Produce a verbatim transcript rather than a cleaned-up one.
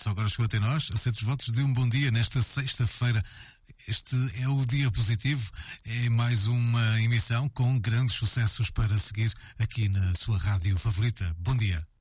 Só agora chegou até nós, aceitos votos de um bom dia nesta sexta-feira. Este é o dia positivo, é mais uma emissão com grandes sucessos para seguir aqui na sua rádio favorita. Bom dia.